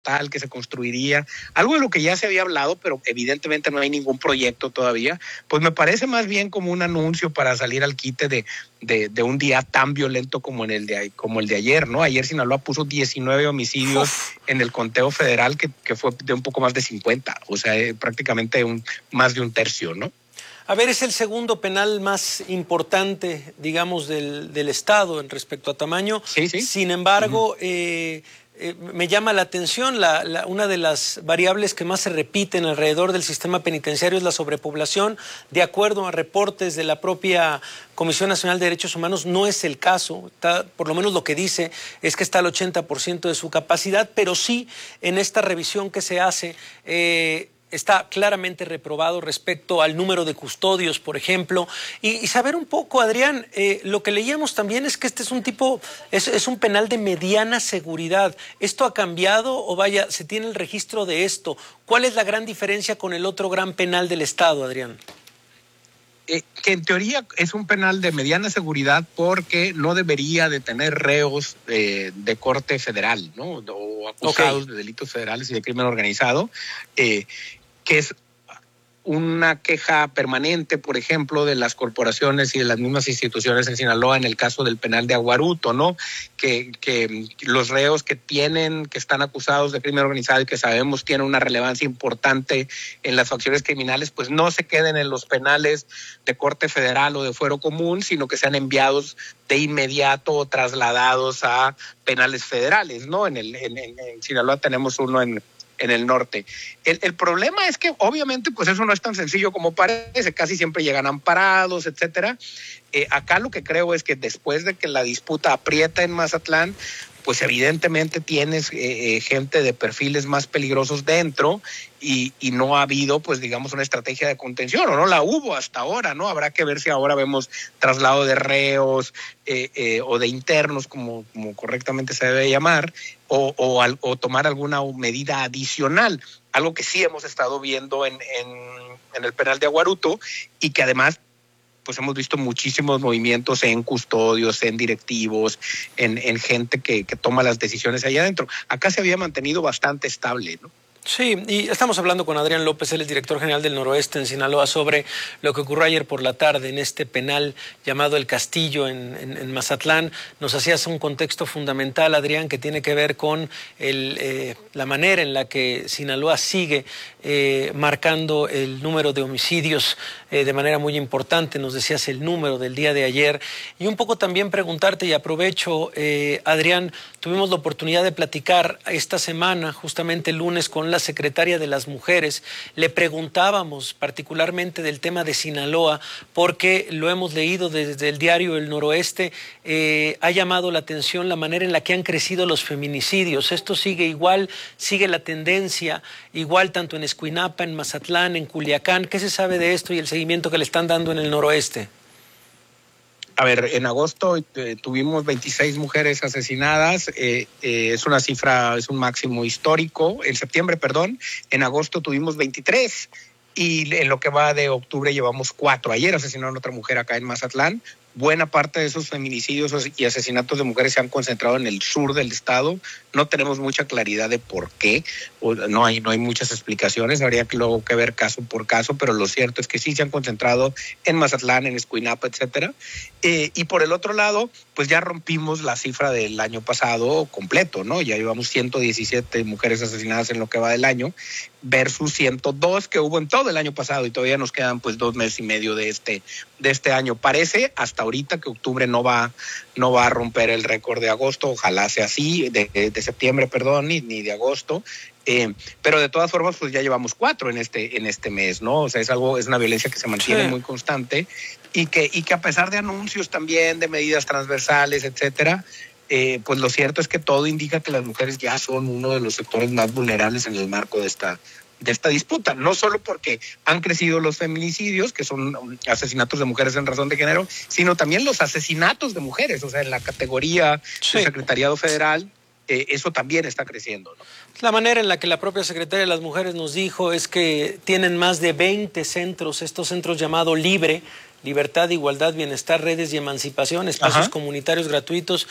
tal que se construiría, algo de lo que ya se había hablado, pero evidentemente no hay ningún proyecto todavía, pues me parece más bien como un anuncio para salir al quite de un día tan violento como el de ayer, ¿no? Ayer Sinaloa puso 19 homicidios en el conteo federal, que fue de un poco más de 50, o sea, prácticamente más de un tercio, ¿no? A ver, es el segundo penal más importante, digamos, del Estado en respecto a tamaño. Sí, sí. Sin embargo, me llama la atención, una de las variables que más se repiten alrededor del sistema penitenciario es la sobrepoblación. De acuerdo a reportes de la propia Comisión Nacional de Derechos Humanos, no es el caso. Por lo menos lo que dice es que está al 80% de su capacidad, pero sí en esta revisión que se hace está claramente reprobado respecto al número de custodios, por ejemplo. Y saber un poco, Adrián, lo que leíamos también es que este es es un penal de mediana seguridad. ¿Esto ha cambiado o vaya, se tiene el registro de esto? ¿Cuál es la gran diferencia con el otro gran penal del Estado, Adrián? Que en teoría es un penal de mediana seguridad porque no debería de tener reos de corte federal, ¿no? O acusados de delitos federales y de crimen organizado, que es una queja permanente, por ejemplo, de las corporaciones y de las mismas instituciones en Sinaloa en el caso del penal de Aguaruto, ¿no? Que los reos que están acusados de crimen organizado y que sabemos tienen una relevancia importante en las facciones criminales, pues no se queden en los penales de corte federal o de fuero común, sino que sean enviados de inmediato o trasladados a penales federales, ¿no? En Sinaloa tenemos uno en el norte. El problema es que obviamente pues eso no es tan sencillo como parece, casi siempre llegan amparados, etcétera. Acá lo que creo es que después de que la disputa aprieta en Mazatlán, pues evidentemente tienes gente de perfiles más peligrosos dentro y no ha habido, pues digamos, una estrategia de contención, o no la hubo hasta ahora, ¿no? Habrá que ver si ahora vemos traslado de reos o de internos, como correctamente se debe llamar, o tomar alguna medida adicional, algo que sí hemos estado viendo en el penal de Aguaruto y que además pues hemos visto muchísimos movimientos en custodios, en directivos, en gente que toma las decisiones allá adentro. Acá se había mantenido bastante estable, ¿no? Sí, y estamos hablando con Adrián López, él es director general del Noroeste en Sinaloa, sobre lo que ocurrió ayer por la tarde en este penal llamado El Castillo en Mazatlán. Nos hacías un contexto fundamental, Adrián, que tiene que ver con la manera en la que Sinaloa sigue marcando el número de homicidios de manera muy importante. Nos decías el número del día de ayer. Y un poco también preguntarte, y aprovecho, Adrián, tuvimos la oportunidad de platicar esta semana, justamente el lunes, con la secretaria de las Mujeres. Le preguntábamos particularmente del tema de Sinaloa, porque lo hemos leído desde el diario El Noroeste. Ha llamado la atención la manera en la que han crecido los feminicidios. Esto sigue igual, sigue la tendencia igual tanto en Escuinapa, en Mazatlán, en Culiacán. ¿Qué se sabe de esto y el seguimiento que le están dando en el Noroeste? A ver, en agosto tuvimos 26 mujeres asesinadas, es una cifra, es un máximo histórico. En septiembre, perdón, en agosto tuvimos 23 y en lo que va de octubre llevamos 4. Ayer asesinaron a otra mujer acá en Mazatlán. Buena parte de esos feminicidios y asesinatos de mujeres se han concentrado en el sur del estado. No tenemos mucha claridad de por qué, no hay muchas explicaciones, habría que luego que ver caso por caso, pero lo cierto es que sí se han concentrado en Mazatlán, en Escuinapa, etcétera. Y por el otro lado, pues ya rompimos la cifra del año pasado completo, ¿no? Ya llevamos 117 mujeres asesinadas en lo que va del año, versus 102 que hubo en todo el año pasado, y todavía nos quedan pues 2 meses y medio de este año. Parece hasta ahorita que octubre no va a romper el récord de agosto, ojalá sea así, de septiembre, perdón, ni de agosto, pero de todas formas pues ya llevamos 4 en este mes, ¿no? O sea, es una violencia que se mantiene muy constante y que a pesar de anuncios también de medidas transversales, etcétera, pues lo cierto es que todo indica que las mujeres ya son uno de los sectores más vulnerables en el marco de esta disputa, no solo porque han crecido los feminicidios, que son asesinatos de mujeres en razón de género, sino también los asesinatos de mujeres, o sea, en la categoría del Secretariado Federal, eso también está creciendo, ¿no? La manera en la que la propia Secretaría de las Mujeres nos dijo es que tienen más de 20 centros, estos centros llamados Libertad, Igualdad, Bienestar, Redes y Emancipación, espacios comunitarios gratuitos,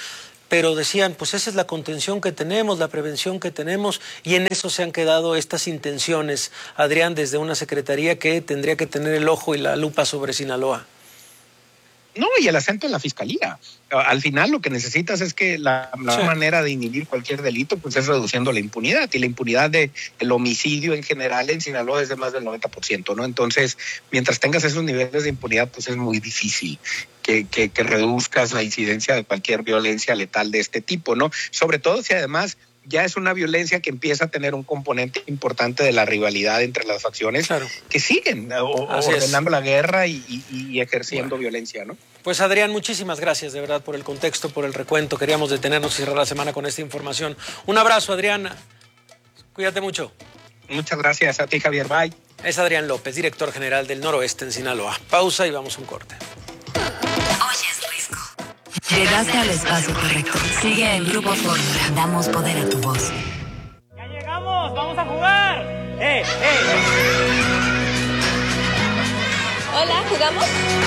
pero decían, pues esa es la contención que tenemos, la prevención que tenemos, y en eso se han quedado estas intenciones, Adrián, desde una secretaría que tendría que tener el ojo y la lupa sobre Sinaloa. No, y el acento en la fiscalía. Al final lo que necesitas es que la manera de inhibir cualquier delito pues es reduciendo la impunidad, y la impunidad del homicidio en general en Sinaloa es de más del 90%, ¿no? Entonces, mientras tengas esos niveles de impunidad, pues es muy difícil que reduzcas la incidencia de cualquier violencia letal de este tipo, ¿no? Sobre todo si además ya es una violencia que empieza a tener un componente importante de la rivalidad entre las facciones que siguen ordenando la guerra y ejerciendo violencia, ¿no? Pues Adrián, muchísimas gracias de verdad por el contexto, por el recuento. Queríamos detenernos y cerrar la semana con esta información. Un abrazo, Adrián. Cuídate mucho. Muchas gracias a ti, Javier. Bye. Es Adrián López, director general del Noroeste en Sinaloa. Pausa y vamos a un corte. Llegaste al espacio correcto. Sigue en Grupo Fórmula. Damos poder a tu voz. ¡Ya llegamos! ¡Vamos a jugar! Hola, ¿jugamos?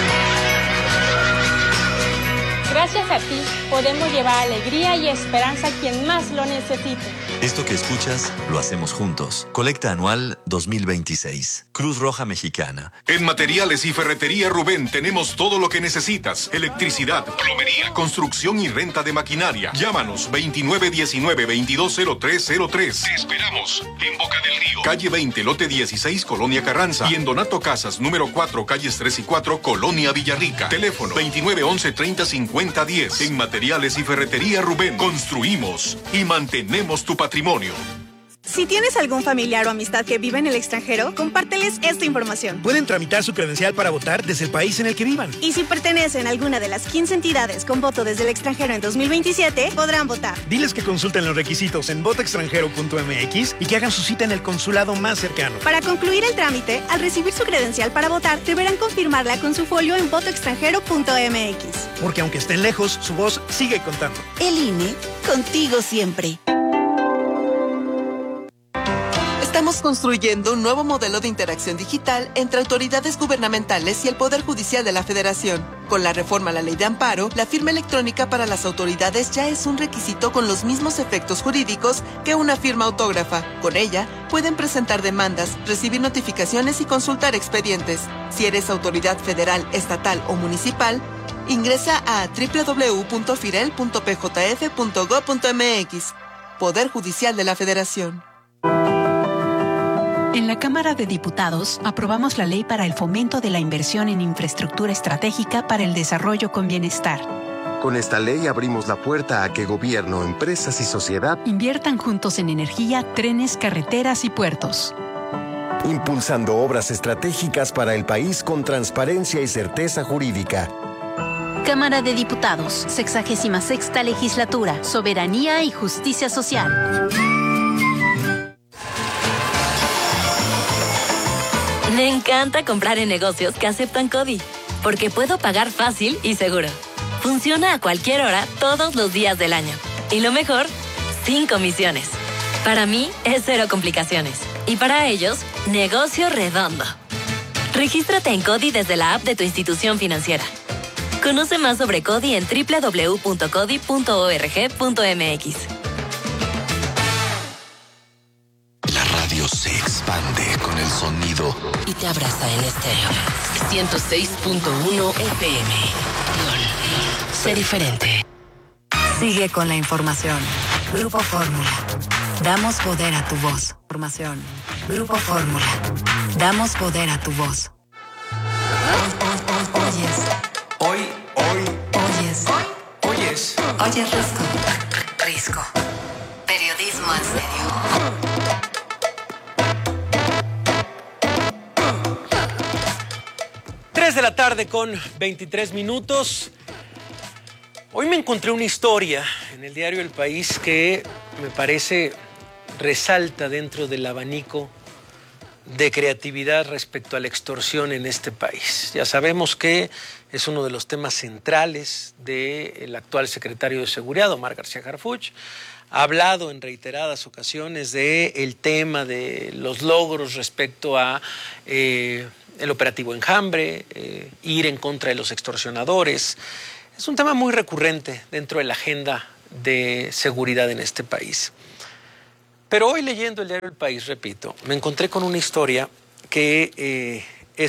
Gracias a ti, podemos llevar alegría y esperanza a quien más lo necesite. Esto que escuchas, lo hacemos juntos. Colecta anual 2026. Cruz Roja Mexicana. En Materiales y Ferretería Rubén tenemos todo lo que necesitas. Electricidad, plomería, construcción y renta de maquinaria. Llámanos 2919-220303. Te esperamos en Boca del Río. Calle 20, lote 16, Colonia Carranza. Y en Donato Casas, número 4, calles 3 y 4, Colonia Villarrica. Teléfono 2911-305010. En Materiales y Ferretería Rubén construimos y mantenemos tu patrimonio. Si tienes algún familiar o amistad que vive en el extranjero, compárteles esta información. Pueden tramitar su credencial para votar desde el país en el que vivan. Y si pertenecen a alguna de las 15 entidades con voto desde el extranjero en 2027, podrán votar. Diles que consulten los requisitos en votoextranjero.mx y que hagan su cita en el consulado más cercano. Para concluir el trámite, al recibir su credencial para votar, deberán confirmarla con su folio en votoextranjero.mx. Porque aunque estén lejos, su voz sigue contando. El INE, contigo siempre. Estamos construyendo un nuevo modelo de interacción digital entre autoridades gubernamentales y el Poder Judicial de la Federación. Con la reforma a la Ley de Amparo, la firma electrónica para las autoridades ya es un requisito con los mismos efectos jurídicos que una firma autógrafa. Con ella, pueden presentar demandas, recibir notificaciones y consultar expedientes. Si eres autoridad federal, estatal o municipal, ingresa a www.firel.pjf.gov.mx. Poder Judicial de la Federación. En la Cámara de Diputados aprobamos la Ley para el Fomento de la Inversión en Infraestructura Estratégica para el Desarrollo con Bienestar. Con esta ley abrimos la puerta a que gobierno, empresas y sociedad inviertan juntos en energía, trenes, carreteras y puertos. Impulsando obras estratégicas para el país con transparencia y certeza jurídica. Cámara de Diputados, 66ª Legislatura, Soberanía y Justicia Social. Me encanta comprar en negocios que aceptan CODI, porque puedo pagar fácil y seguro. Funciona a cualquier hora, todos los días del año. Y lo mejor, sin comisiones. Para mí, es cero complicaciones. Y para ellos, negocio redondo. Regístrate en CODI desde la app de tu institución financiera. Conoce más sobre CODI en www.codi.org.mx. Se expande con el sonido y te abraza en estéreo. 106.1 FM. Sé diferente. Sigue con la información. Grupo Fórmula. Damos poder a tu voz. Formación. Grupo Fórmula. Damos poder a tu voz. Oyes. Oyes Risco. Risco. Periodismo en serio. 3 de la tarde con 23 minutos. Hoy me encontré una historia en el diario El País que me parece resalta dentro del abanico de creatividad respecto a la extorsión en este país. Ya sabemos que es uno de los temas centrales del actual secretario de Seguridad, Omar García Harfuch. Ha hablado en reiteradas ocasiones del tema de los logros respecto a el operativo Enjambre, ir en contra de los extorsionadores. Es un tema muy recurrente dentro de la agenda de seguridad en este país. Pero hoy leyendo el diario El País, repito, me encontré con una historia que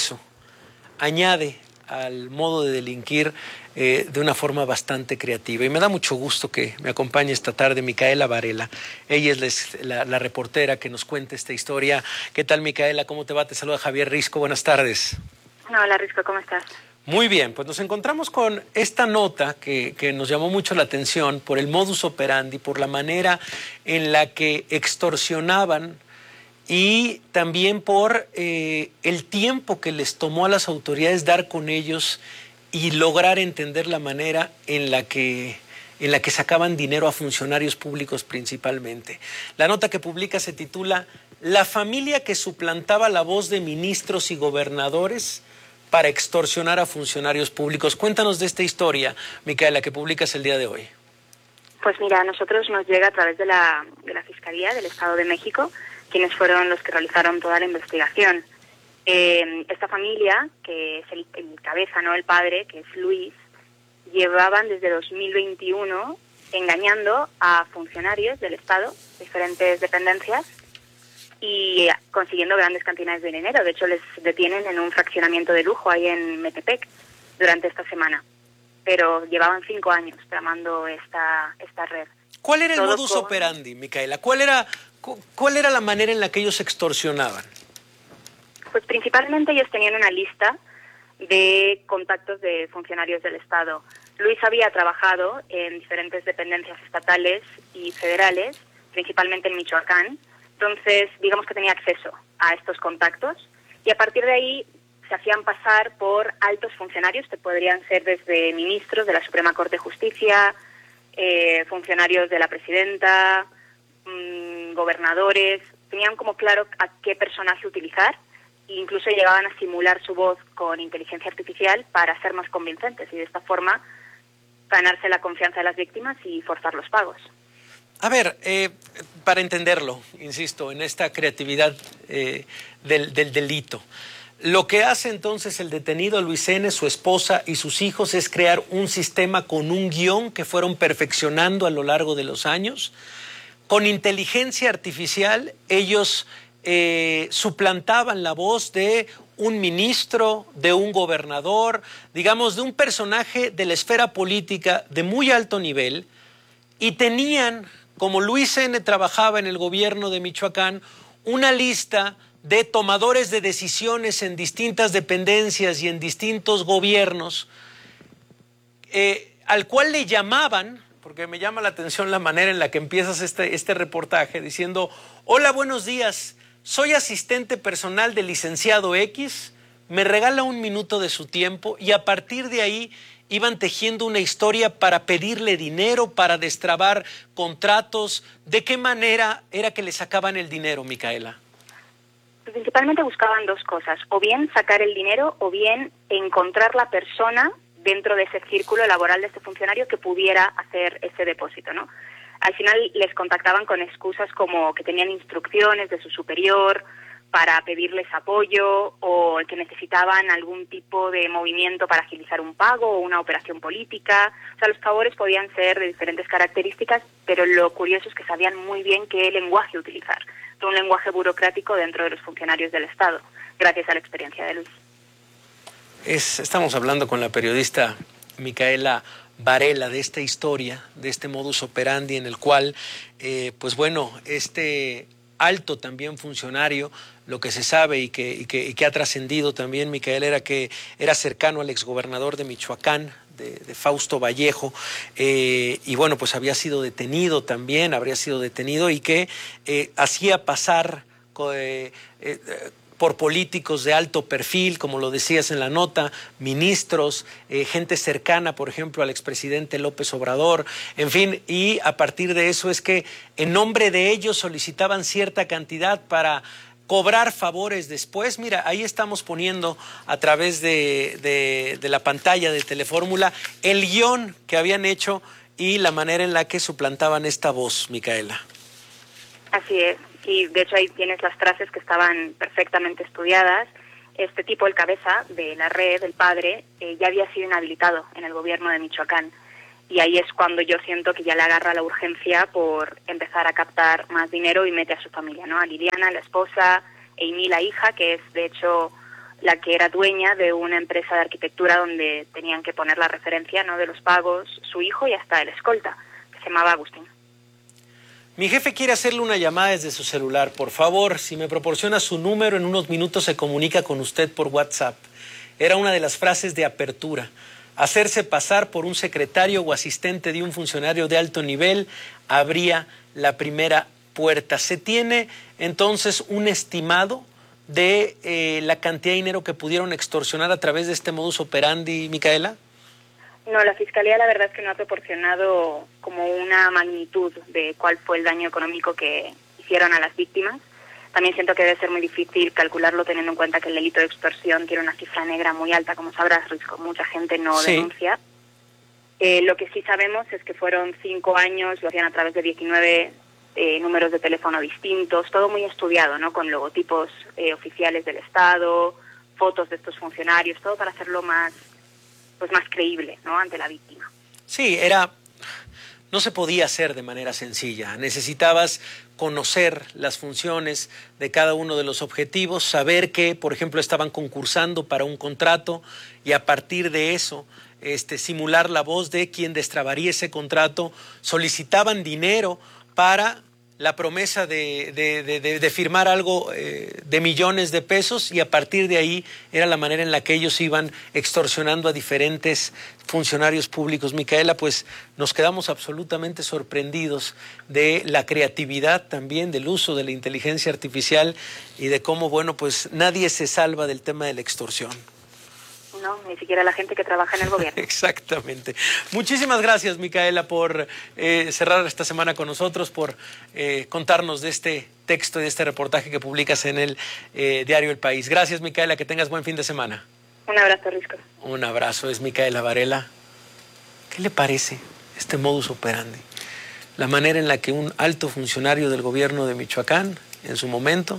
añade al modo de delinquir de una forma bastante creativa. Y me da mucho gusto que me acompañe esta tarde Micaela Varela. Ella es la reportera que nos cuenta esta historia. ¿Qué tal, Micaela? ¿Cómo te va? Te saluda Javier Risco. Buenas tardes. Hola, Risco, ¿cómo estás? Muy bien, pues nos encontramos con esta nota que nos llamó mucho la atención por el modus operandi, por la manera en la que extorsionaban y también por el tiempo que les tomó a las autoridades dar con ellos y lograr entender la manera en la que sacaban dinero a funcionarios públicos principalmente. La nota que publica se titula "La familia que suplantaba la voz de ministros y gobernadores para extorsionar a funcionarios públicos". Cuéntanos de esta historia, Micaela, que publicas el día de hoy. Pues mira, a nosotros nos llega a través de la Fiscalía del Estado de México, quienes fueron los que realizaron toda la investigación. Esta familia, que es el cabeza, no el padre, que es Luis, llevaban desde 2021 engañando a funcionarios del Estado, diferentes dependencias, y consiguiendo grandes cantidades de dinero. De hecho, les detienen en un fraccionamiento de lujo ahí en Metepec durante esta semana. Pero llevaban 5 años tramando esta red. ¿Cuál era el modus operandi, Micaela? ¿Cuál era la manera en la que ellos extorsionaban? Pues principalmente ellos tenían una lista de contactos de funcionarios del Estado. Luis había trabajado en diferentes dependencias estatales y federales, principalmente en Michoacán. Entonces, digamos que tenía acceso a estos contactos y a partir de ahí se hacían pasar por altos funcionarios, que podrían ser desde ministros de la Suprema Corte de Justicia, funcionarios de la presidenta, gobernadores. Tenían como claro a qué personaje utilizar e incluso llegaban a simular su voz con inteligencia artificial para ser más convincentes y de esta forma ganarse la confianza de las víctimas y forzar los pagos. A ver, para entenderlo, insisto, en esta creatividad del delito, lo que hace entonces el detenido Luis N., su esposa y sus hijos es crear un sistema con un guión que fueron perfeccionando a lo largo de los años. Con inteligencia artificial, ellos suplantaban la voz de un ministro, de un gobernador, digamos, de un personaje de la esfera política de muy alto nivel, y tenían, como Luis N. trabajaba en el gobierno de Michoacán, una lista de tomadores de decisiones en distintas dependencias y en distintos gobiernos, al cual le llamaban, porque me llama la atención la manera en la que empiezas este reportaje, diciendo: "Hola, buenos días, soy asistente personal del licenciado X, me regala un minuto de su tiempo", y a partir de ahí iban tejiendo una historia para pedirle dinero, para destrabar contratos. ¿De qué manera era que le sacaban el dinero, Micaela? Principalmente buscaban dos cosas: o bien sacar el dinero o bien encontrar la persona dentro de ese círculo laboral de este funcionario que pudiera hacer ese depósito, ¿no? Al final les contactaban con excusas como que tenían instrucciones de su superior para pedirles apoyo o que necesitaban algún tipo de movimiento para agilizar un pago o una operación política. O sea, los favores podían ser de diferentes características, pero lo curioso es que sabían muy bien qué lenguaje utilizar. Un lenguaje burocrático dentro de los funcionarios del Estado, gracias a la experiencia de Luis. Estamos hablando con la periodista Micaela Varela de esta historia, de este modus operandi en el cual, pues bueno, este alto también funcionario, lo que se sabe y que ha trascendido también, Micaela, era que era cercano al exgobernador de Michoacán, de Fausto Vallejo, y bueno, pues habría sido detenido y que hacía pasar por políticos de alto perfil, como lo decías en la nota, ministros, gente cercana, por ejemplo, al expresidente López Obrador, en fin, y a partir de eso es que en nombre de ellos solicitaban cierta cantidad para cobrar favores después. Mira, ahí estamos poniendo a través de la pantalla de Telefórmula el guión que habían hecho y la manera en la que suplantaban esta voz, Micaela. Así es, y de hecho ahí tienes las frases que estaban perfectamente estudiadas. Este tipo, el cabeza de la red, el padre, ya había sido inhabilitado en el gobierno de Michoacán. Y ahí es cuando yo siento que ya le agarra la urgencia por empezar a captar más dinero y mete a su familia, ¿no? A Liliana, la esposa, Amy, la hija, que es de hecho la que era dueña de una empresa de arquitectura donde tenían que poner la referencia, ¿no?, de los pagos, su hijo y hasta el escolta, que se llamaba Agustín. Mi jefe quiere hacerle una llamada desde su celular. Por favor, si me proporciona su número, en unos minutos se comunica con usted por WhatsApp. Era una de las frases de apertura. Hacerse pasar por un secretario o asistente de un funcionario de alto nivel abría la primera puerta. ¿Se tiene entonces un estimado de la cantidad de dinero que pudieron extorsionar a través de este modus operandi, Micaela? No, la Fiscalía la verdad es que no ha proporcionado como una magnitud de cuál fue el daño económico que hicieron a las víctimas. También siento que debe ser muy difícil calcularlo teniendo en cuenta que el delito de extorsión tiene una cifra negra muy alta, como sabrás, Risco. Mucha gente no denuncia. Lo que sí sabemos es que fueron 5 años, lo hacían a través de 19 números de teléfono distintos, todo muy estudiado, ¿no? Con logotipos oficiales del Estado, fotos de estos funcionarios, todo para hacerlo más creíble, ¿no?, ante la víctima. Sí, no se podía hacer de manera sencilla. Necesitabas conocer las funciones de cada uno de los objetivos, saber que, por ejemplo, estaban concursando para un contrato y a partir de eso simular la voz de quien destrabaría ese contrato. Solicitaban dinero para la promesa de firmar algo de millones de pesos y a partir de ahí era la manera en la que ellos iban extorsionando a diferentes funcionarios públicos. Micaela, pues nos quedamos absolutamente sorprendidos de la creatividad también, del uso de la inteligencia artificial y de cómo, bueno, pues nadie se salva del tema de la extorsión. No, ni siquiera la gente que trabaja en el gobierno. Exactamente. Muchísimas gracias, Micaela, por cerrar esta semana con nosotros, por contarnos de este texto y de este reportaje que publicas en el diario El País. Gracias, Micaela, que tengas buen fin de semana. Un abrazo, Risco. Un abrazo, es Micaela Varela. ¿Qué le parece este modus operandi? La manera en la que un alto funcionario del gobierno de Michoacán, en su momento,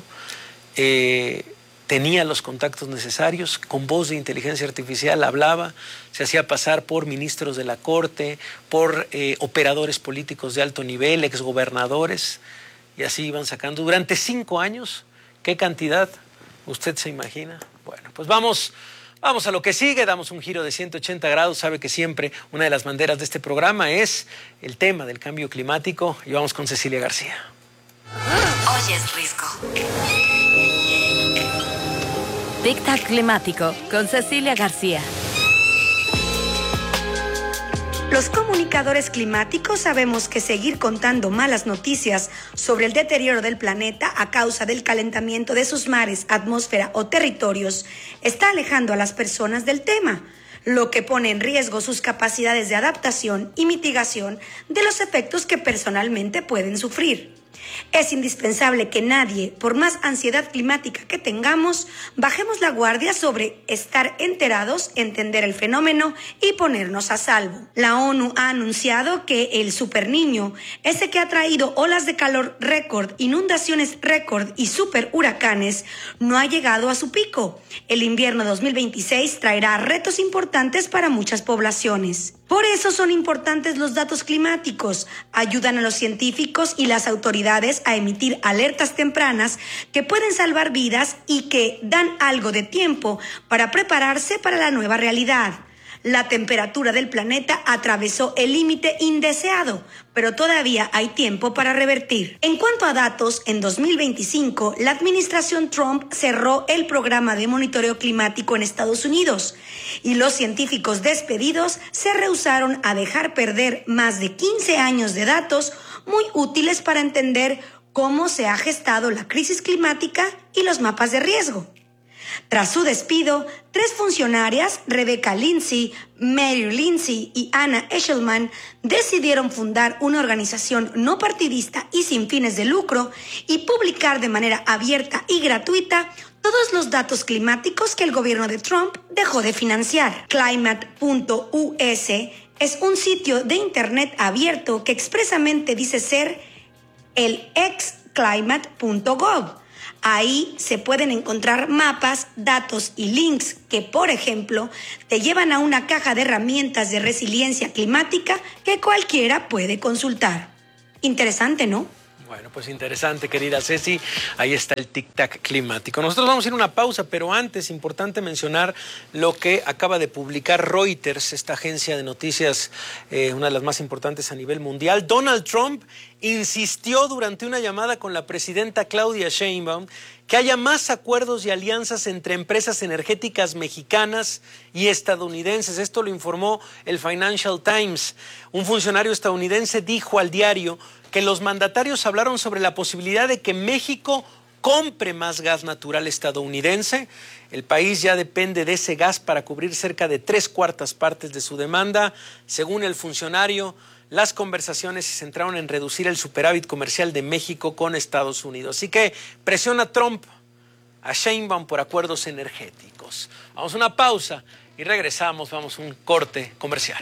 tenía los contactos necesarios, con voz de inteligencia artificial hablaba, se hacía pasar por ministros de la Corte, por operadores políticos de alto nivel, exgobernadores, y así iban sacando. Durante 5 años, ¿qué cantidad usted se imagina? Bueno, pues vamos a lo que sigue, damos un giro de 180 grados. Sabe que siempre una de las banderas de este programa es el tema del cambio climático, y vamos con Cecilia García. Oyes, Risco. Tic-tac climático con Cecilia García. Los comunicadores climáticos sabemos que seguir contando malas noticias sobre el deterioro del planeta a causa del calentamiento de sus mares, atmósfera o territorios está alejando a las personas del tema, lo que pone en riesgo sus capacidades de adaptación y mitigación de los efectos que personalmente pueden sufrir. Es indispensable que nadie, por más ansiedad climática que tengamos, bajemos la guardia sobre estar enterados, entender el fenómeno y ponernos a salvo. La ONU ha anunciado que el superniño, ese que ha traído olas de calor récord, inundaciones récord y superhuracanes, no ha llegado a su pico. El invierno 2026 traerá retos importantes para muchas poblaciones. Por eso son importantes los datos climáticos. Ayudan a los científicos y las autoridades a emitir alertas tempranas que pueden salvar vidas y que dan algo de tiempo para prepararse para la nueva realidad. La temperatura del planeta atravesó el límite indeseado, pero todavía hay tiempo para revertir. En cuanto a datos, en 2025, la administración Trump cerró el programa de monitoreo climático en Estados Unidos y los científicos despedidos se rehusaron a dejar perder más de 15 años de datos muy útiles para entender cómo se ha gestado la crisis climática y los mapas de riesgo. Tras su despido, 3 funcionarias, Rebecca Lindsay, Mary Lindsay y Anna Eshelman, decidieron fundar una organización no partidista y sin fines de lucro y publicar de manera abierta y gratuita todos los datos climáticos que el gobierno de Trump dejó de financiar. Climate.us es un sitio de internet abierto que expresamente dice ser el ex-climate.gov. Ahí se pueden encontrar mapas, datos y links que, por ejemplo, te llevan a una caja de herramientas de resiliencia climática que cualquiera puede consultar. Interesante, ¿no? Bueno, pues interesante, querida Ceci. Ahí está el tic-tac climático. Nosotros vamos a ir a una pausa, pero antes, importante mencionar lo que acaba de publicar Reuters, esta agencia de noticias, una de las más importantes a nivel mundial. Donald Trump insistió durante una llamada con la presidenta Claudia Sheinbaum que haya más acuerdos y alianzas entre empresas energéticas mexicanas y estadounidenses. Esto lo informó el Financial Times. Un funcionario estadounidense dijo al diario que los mandatarios hablaron sobre la posibilidad de que México compre más gas natural estadounidense. El país ya depende de ese gas para cubrir cerca de 3/4 partes de su demanda. Según el funcionario, las conversaciones se centraron en reducir el superávit comercial de México con Estados Unidos. Así que presiona Trump a Sheinbaum por acuerdos energéticos. Vamos a una pausa y regresamos. Vamos a un corte comercial.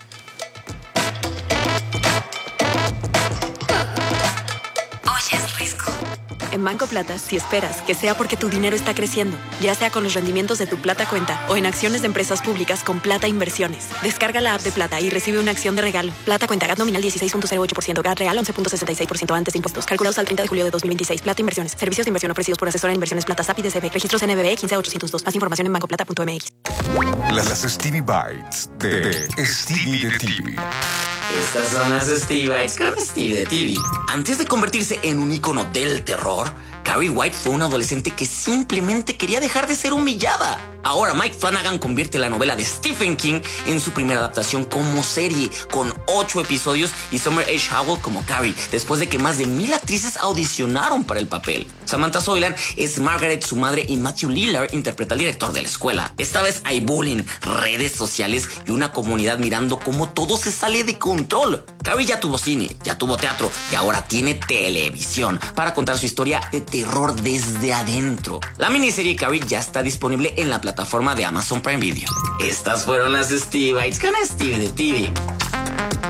En Banco Plata, si esperas que sea porque tu dinero está creciendo, ya sea con los rendimientos de tu Plata Cuenta o en acciones de empresas públicas con Plata Inversiones, descarga la app de Plata y recibe una acción de regalo. Plata Cuenta, GAT nominal 16.08%, GAT real 11.66% antes de impuestos. Calculados al 30 de julio de 2026. Plata Inversiones. Servicios de inversión ofrecidos por asesora de inversiones Plata SAP y DCB. Registros NBE 15802. Más información en bancoplata.mx. Las Stevie Bites de Stevie de TV. Estas son las Stevie Bites con Stevie de TV. Antes de convertirse en un ícono del terror, Carrie White fue una adolescente que simplemente quería dejar de ser humillada. Ahora Mike Flanagan convierte la novela de Stephen King en su primera adaptación como serie, con 8 episodios y Summer H. Howell como Carrie, después de que más de 1000 actrices audicionaron para el papel. Samantha Soilan es Margaret, su madre, y Matthew Lillard interpreta al director de la escuela. Esta vez hay bullying, redes sociales y una comunidad mirando cómo todo se sale de control. Carrie ya tuvo cine, ya tuvo teatro y ahora tiene televisión para contar su historia de terror desde adentro. La miniserie Carrie ya está disponible en la plataforma de Amazon Prime Video. Estas fueron las Stevie Bites con Stevie de TV.